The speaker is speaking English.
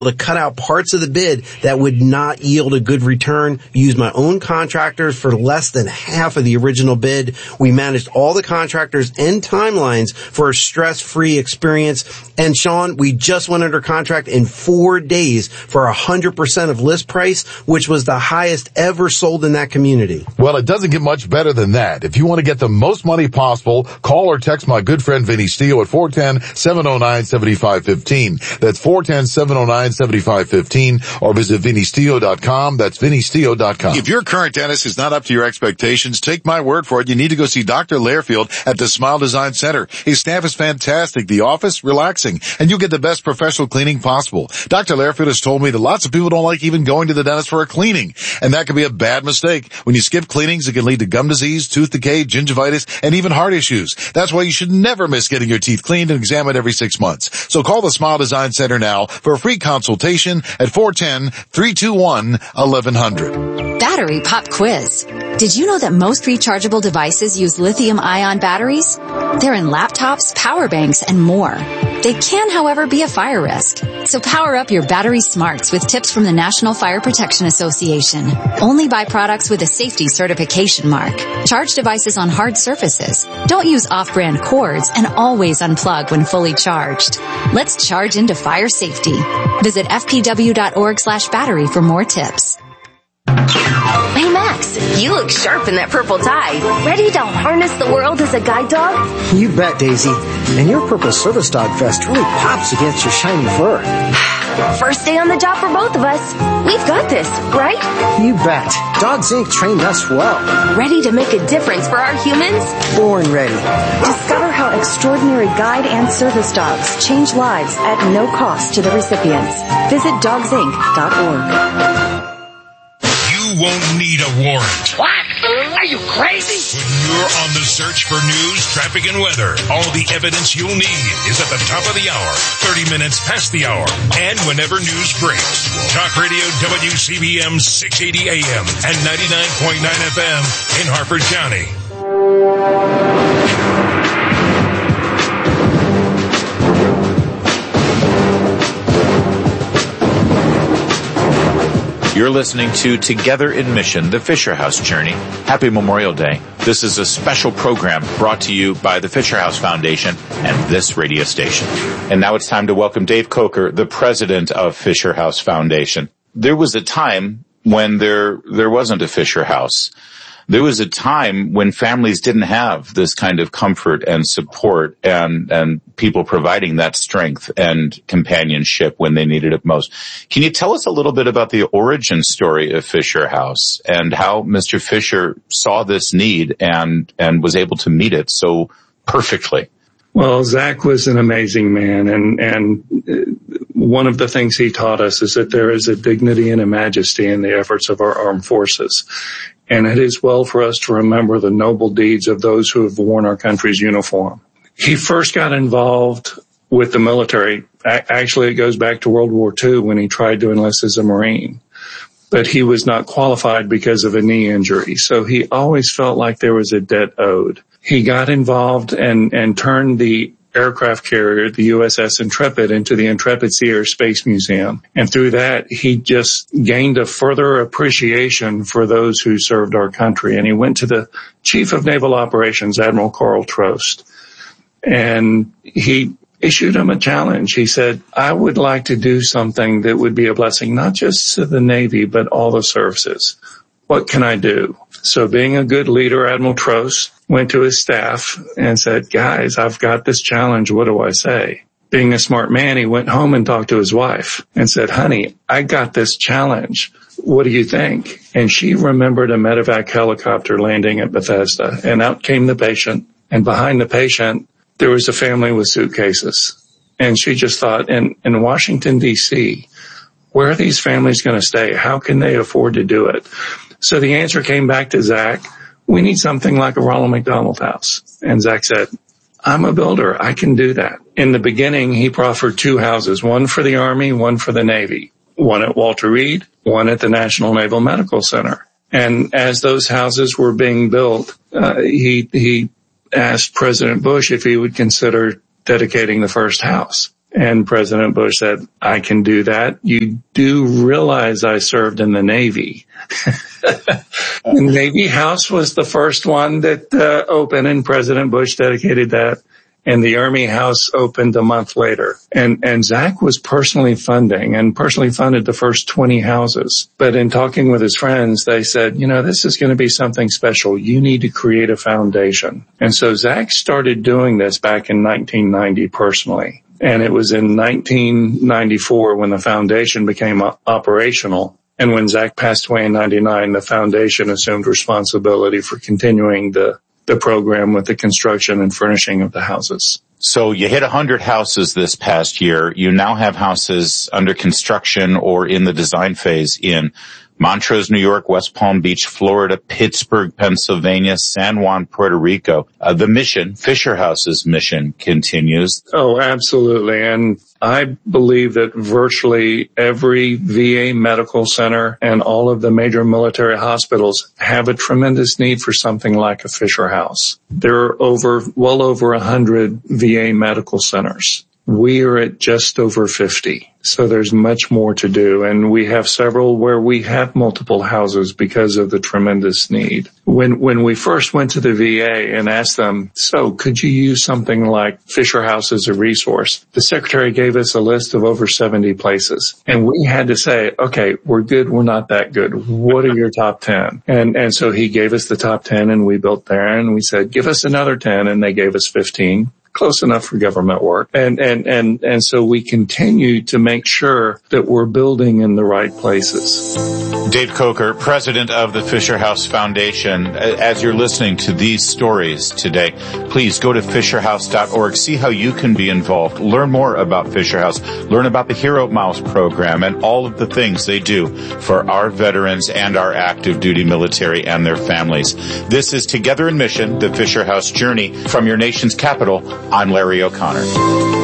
to cut out parts of the bid that would not yield a good return, use my own contractors for less than half of the original bid. We managed all the contractors and timelines for a stress-free experience. And Sean, we just went under contract in 4 days for 100% of list price, which was the highest ever sold in that community. Well, it doesn't get much better than that. If you want to get the most money possible, call or text my good friend Vinny Steele at 410-709-7515. That's 410-709-7515, or visit VinnySteele.com. That's VinnySteele.com. If your current dentist is not up to your expectations, take my word for it. You need to go see Dr. Lairfield at the Smile Design Center. His staff is fantastic. The office, relaxing. And you'll get the best professional cleaning possible. Dr. Lairfield has told me that lots of people don't like even going to the dentist for a cleaning. And that can be a bad mistake. When you skip cleanings, it can lead to gum disease, tooth decay, gingivitis, and even heart issues. That's why you should never miss getting your teeth cleaned and examined every 6 months. So call the Smile Design Center now for a free consultation at 410-321-1100. Battery Pop Quiz. Did you know that most rechargeable devices use lithium-ion batteries? They're in laptops, power banks, and more. They can, however, be a fire risk. So power up your battery smarts with tips from the National Fire Protection Association. Only buy products with a safety certification mark. Charge devices on hard surfaces. Don't use off-brand cords, and always unplug when fully charged. Let's charge into fire safety. Visit fpw.org/battery for more tips. Hey Max, you look sharp in that purple tie. Ready to harness the world as a guide dog? You bet, Daisy. And your purple service dog vest really pops against your shiny fur. First day on the job for both of us. We've got this, right? You bet. Dogs Inc. trained us well. Ready to make a difference for our humans? Born ready. Discover how extraordinary guide and service dogs change lives at no cost to the recipients. Visit dogsinc.org. You won't need a warrant. What? Are you crazy? When you're on the search for news, traffic, and weather, all the evidence you'll need is at the top of the hour, 30 minutes past the hour, and whenever news breaks. Talk Radio WCBM 680 AM and 99.9 FM in Harford County. You're listening to Together in Mission, the Fisher House Journey. Happy Memorial Day. This is a special program brought to you by the Fisher House Foundation and this radio station. And now it's time to welcome Dave Coker, the president of Fisher House Foundation. There was a time when there wasn't a Fisher House. There was a time when families didn't have this kind of comfort and support and people providing that strength and companionship when they needed it most. Can you tell us a little bit about the origin story of Fisher House and how Mr. Fisher saw this need and was able to meet it so perfectly? Well, Zach was an amazing man, and one of the things he taught us is that there is a dignity and a majesty in the efforts of our armed forces. And it is well for us to remember the noble deeds of those who have worn our country's uniform. He first got involved with the military. Actually, it goes back to World War II when he tried to enlist as a Marine. But he was not qualified because of a knee injury. So he always felt like there was a debt owed. He got involved and turned the aircraft carrier, the USS Intrepid, into the Intrepid Sea Air Space Museum. And through that, he just gained a further appreciation for those who served our country. And he went to the Chief of Naval Operations, Admiral Carl Trost, and he issued him a challenge. He said, I would like to do something that would be a blessing, not just to the Navy, but all the services. What can I do? So being a good leader, Admiral Trost went to his staff and said, guys, I've got this challenge. What do I say? Being a smart man, he went home and talked to his wife and said, honey, I got this challenge. What do you think? And she remembered a medevac helicopter landing at Bethesda, and out came the patient. And behind the patient, there was a family with suitcases. And she just thought, in Washington, D.C., where are these families going to stay? How can they afford to do it? So the answer came back to Zach. We need something like a Ronald McDonald House. And Zach said, I'm a builder. I can do that. In the beginning, he proffered 2 houses, one for the Army, one for the Navy, one at Walter Reed, one at the National Naval Medical Center. And as those houses were being built, he asked President Bush if he would consider dedicating the first house. And President Bush said, I can do that. You do realize I served in the Navy. The Navy House was the first one that opened, and President Bush dedicated that. And the Army House opened a month later. And Zach was personally funded the first 20 houses. But in talking with his friends, they said, this is going to be something special. You need to create a foundation. And so Zach started doing this back in 1990 personally. And it was in 1994 when the foundation became operational. And when Zach passed away in 99, the foundation assumed responsibility for continuing the program with the construction and furnishing of the houses. So you hit 100 houses this past year. You now have houses under construction or in the design phase in Montrose, New York, West Palm Beach, Florida, Pittsburgh, Pennsylvania, San Juan, Puerto Rico. The mission, Fisher House's mission, continues. Oh, absolutely. And I believe that virtually every VA medical center and all of the major military hospitals have a tremendous need for something like a Fisher House. There are well over 100 VA medical centers. We are at just over 50. So there's much more to do. And we have several where we have multiple houses because of the tremendous need. When we first went to the VA and asked them, so could you use something like Fisher House as a resource? The secretary gave us a list of over 70 places. And we had to say, okay, we're good. We're not that good. What are your top 10? And so he gave us the top 10 and we built there and we said, give us another 10. And they gave us 15. Close enough for government work. And so we continue to make sure that we're building in the right places. Dave Coker, president of the Fisher House Foundation. As you're listening to these stories today, please go to fisherhouse.org. See how you can be involved. Learn more about Fisher House. Learn about the Hero Miles program and all of the things they do for our veterans and our active duty military and their families. This is Together in Mission, the Fisher House Journey from your nation's capital. I'm Larry O'Connor.